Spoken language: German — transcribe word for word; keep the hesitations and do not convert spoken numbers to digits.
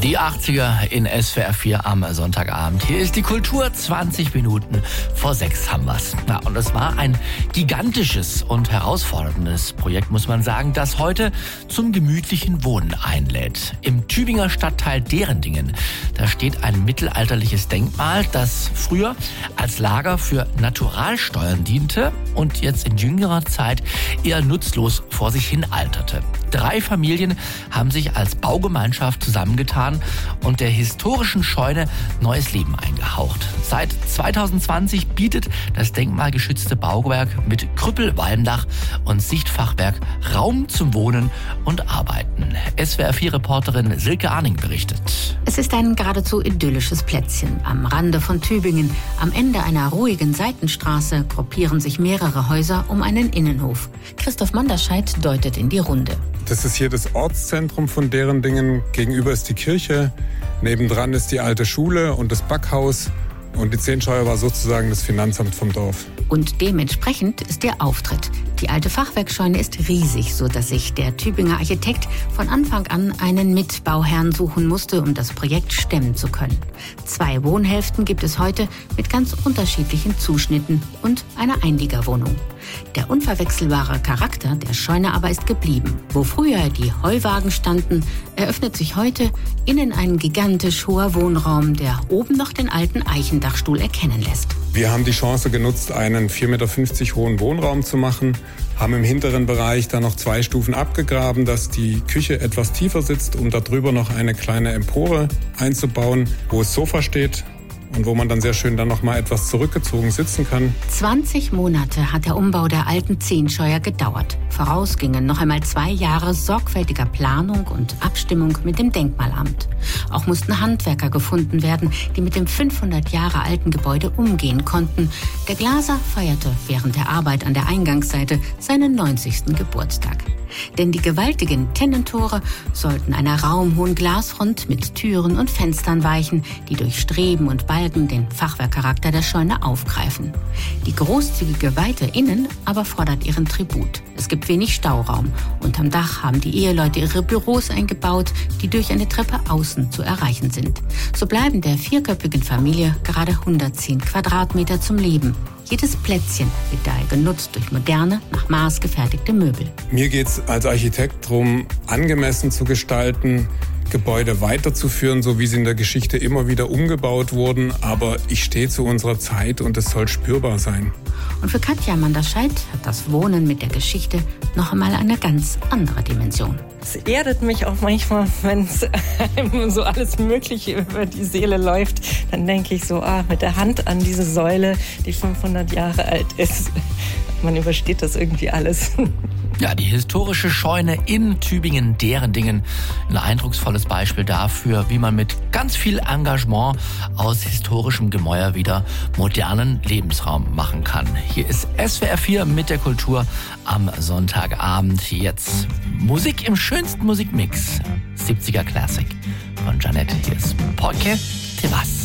Die achtziger in S W R vier am Sonntagabend. Hier ist die Kultur, zwanzig Minuten vor sechs haben wir's. Na, und es war ein gigantisches und herausforderndes Projekt, muss man sagen, das heute zum gemütlichen Wohnen einlädt. Im Tübinger Stadtteil Derendingen, da steht ein mittelalterliches Denkmal, das früher als Lager für Naturalsteuern diente und jetzt in jüngerer Zeit eher nutzlos vor sich hin alterte. Drei Familien haben sich als Baugemeinschaft zusammengetan und der historischen Scheune neues Leben eingehaucht. Seit zweitausendzwanzig bietet das denkmalgeschützte Bauwerk mit Krüppelwalmdach und Sichtfachwerk Raum zum Wohnen und Arbeiten. S W R vier Reporterin Silke Arning berichtet. Es ist ein geradezu idyllisches Plätzchen am Rande von Tübingen. Am Ende einer ruhigen Seitenstraße gruppieren sich mehrere Häuser um einen Innenhof. Christoph Manderscheid deutet in die Runde. Das ist hier das Ortszentrum von Derendingen. Gegenüber ist die Kirche, nebendran ist die alte Schule und das Backhaus. Und die Zehnscheuer war sozusagen das Finanzamt vom Dorf. Und dementsprechend ist der Auftritt. Die alte Fachwerkscheune ist riesig, sodass sich der Tübinger Architekt von Anfang an einen Mitbauherrn suchen musste, um das Projekt stemmen zu können. Zwei Wohnhälften gibt es heute mit ganz unterschiedlichen Zuschnitten und einer Einliegerwohnung. Der unverwechselbare Charakter der Scheune aber ist geblieben. Wo früher die Heuwagen standen, eröffnet sich heute innen ein gigantisch hoher Wohnraum, der oben noch den alten Eichendachstuhl erkennen lässt. Wir haben die Chance genutzt, einen vier Meter fünfzig hohen Wohnraum zu machen, haben im hinteren Bereich dann noch zwei Stufen abgegraben, dass die Küche etwas tiefer sitzt, um darüber noch eine kleine Empore einzubauen, wo das Sofa steht. Und wo man dann sehr schön dann noch mal etwas zurückgezogen sitzen kann. zwanzig Monate hat der Umbau der alten Zehnscheuer gedauert. Voraus gingen noch einmal zwei Jahre sorgfältiger Planung und Abstimmung mit dem Denkmalamt. Auch mussten Handwerker gefunden werden, die mit dem fünfhundert Jahre alten Gebäude umgehen konnten. Der Glaser feierte während der Arbeit an der Eingangsseite seinen neunzigsten Geburtstag. Denn die gewaltigen Tennentore sollten einer raumhohen Glasfront mit Türen und Fenstern weichen, die durch Streben und Balken den Fachwerkcharakter der Scheune aufgreifen. Die großzügige Weite innen aber fordert ihren Tribut. Es gibt wenig Stauraum. Unterm Dach haben die Eheleute ihre Büros eingebaut, die durch eine Treppe außen zu erreichen sind. So bleiben der vierköpfigen Familie gerade hundertzehn Quadratmeter zum Leben. Jedes Plätzchen wird daher genutzt durch moderne, nach Maß gefertigte Möbel. Mir geht es als Architekt darum, angemessen zu gestalten, Gebäude weiterzuführen, so wie sie in der Geschichte immer wieder umgebaut wurden. Aber ich stehe zu unserer Zeit und es soll spürbar sein. Und für Katja Manderscheid hat das Wohnen mit der Geschichte noch einmal eine ganz andere Dimension. Es erdet mich auch manchmal, wenn es einem so alles Mögliche über die Seele läuft. Dann denke ich so, ah, mit der Hand an diese Säule, die fünfhundert Jahre alt ist. Man übersteht das irgendwie alles. Ja, die historische Scheune in Tübingen-Derendingen. Ein eindrucksvolles Beispiel dafür, wie man mit ganz viel Engagement aus historischem Gemäuer wieder modernen Lebensraum machen kann. Hier ist S W R vier mit der Kultur am Sonntagabend. Jetzt Musik im schönsten Musikmix. siebziger Classic von Janet. Hier ist Porque te vas.